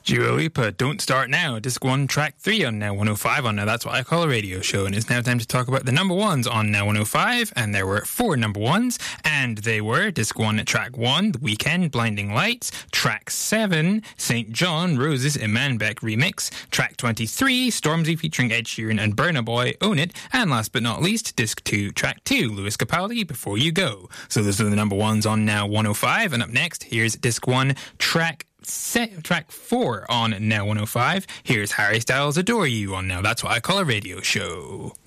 Dua Lipa, Don't Start Now, Disc 1, Track 3 on Now 105 on Now That's What I Call a Radio Show. And it's now time to talk about the number ones on Now 105. And there were 4 number ones. And they were Disc 1, Track 1, The Weeknd, Blinding Lights. Track 7, St. John, Rose's Iman Beck remix. Track 23, Stormzy featuring Ed Sheeran and Burna Boy, Own It. And last but not least, Disc 2, Track 2, Lewis Capaldi, Before You Go. So those are the number ones on Now 105. And up next, here's Disc 1, Track 4 on Now 105. Here's Harry Styles' Adore You on Now That's What I Call a Radio Show.